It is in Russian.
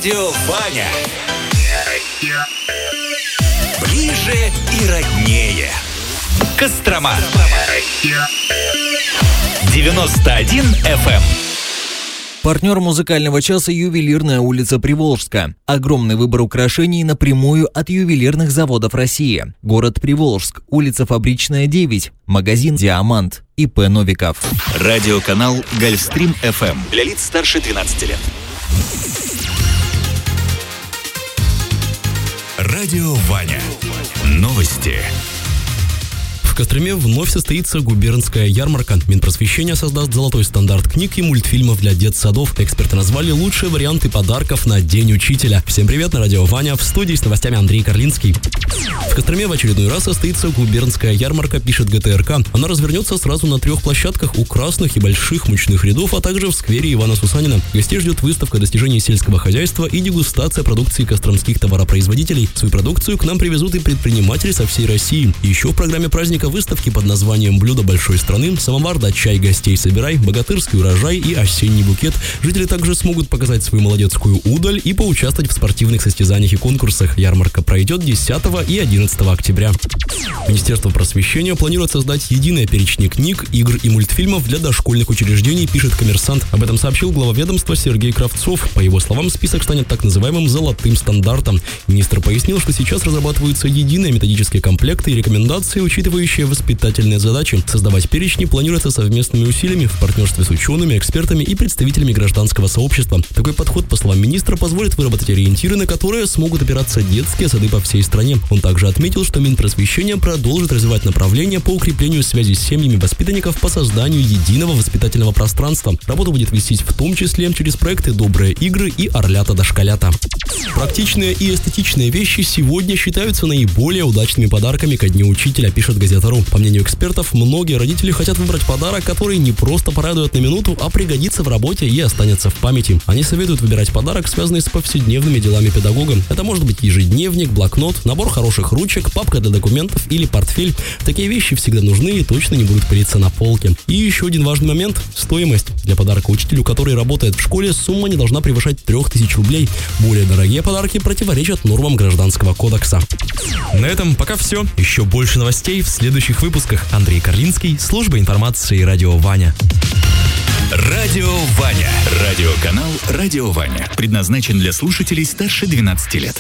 Радио Ваня. Ближе и роднее. Кострома. 91 FM. Партнер музыкального часа «Ювелирная улица Приволжска». Огромный выбор украшений напрямую от ювелирных заводов России. Город Приволжск, улица Фабричная, 9. Магазин «Диамант». ИП Новиков. Радиоканал «Гольфстрим FM». Для лиц старше 12 лет. Радио Ваня. Новости. В Костроме вновь состоится губернская ярмарка. Минпросвещения создаст золотой стандарт книг и мультфильмов для детсадов. Эксперты назвали лучшие варианты подарков на День учителя. Всем привет, на радио Ваня. В студии с новостями Андрей Карлинский. В Костроме в очередной раз состоится губернская ярмарка, пишет ГТРК. Она развернется сразу на 3 площадках у красных и больших мучных рядов, а также в сквере Ивана Сусанина. Гостей ждет выставка достижений сельского хозяйства и дегустация продукции костромских товаропроизводителей. Свою продукцию к нам привезут и предприниматели со всей России. Еще в программе праздника выставки под названием «Блюдо большой страны», самовар да чай гостей собирай, богатырский урожай и осенний букет. Жители также смогут показать свою молодецкую удаль и поучаствовать в спортивных состязаниях и конкурсах. Ярмарка пройдет 10 и 11 октября. Министерство просвещения планирует создать единый перечень книг, игр и мультфильмов для дошкольных учреждений, пишет «Коммерсант». Об этом сообщил глава ведомства Сергей Кравцов. По его словам, список станет так называемым «золотым стандартом». Министр пояснил, что сейчас разрабатываются единые методические комплекты и рекомендации, учитывающие воспитательные задачи. Создавать перечни планируется совместными усилиями в партнерстве с учеными, экспертами и представителями гражданского сообщества. Такой подход, по словам министра, позволит выработать ориентиры, на которые смогут опираться детские сады по всей стране. Он также отметил, что Минпросвещение продолжит развивать направления по укреплению связи с семьями воспитанников по созданию единого воспитательного пространства. Работа будет вестись в том числе через проекты «Добрые игры» и «Орлята-дошколята». Практичные и эстетичные вещи сегодня считаются наиболее удачными подарками ко Дню учителя, пишет Газета.ру. По мнению экспертов, многие родители хотят выбрать подарок, который не просто порадует на минуту, а пригодится в работе и останется в памяти. Они советуют выбирать подарок, связанный с повседневными делами педагога. Это может быть ежедневник, блокнот, набор хороших ручек, папка для документов или портфель. Такие вещи всегда нужны и точно не будут пылиться на полке. И еще один важный момент – стоимость. Для подарка учителю, который работает в школе, сумма не должна превышать 3000 рублей. Более дорогие подарки противоречат нормам Гражданского кодекса. На этом пока все. Еще больше новостей в следующих выпусках. Андрей Карлинский, служба информации «Радио Ваня». Радио Ваня. Радиоканал «Радио Ваня». Предназначен для слушателей старше 12 лет.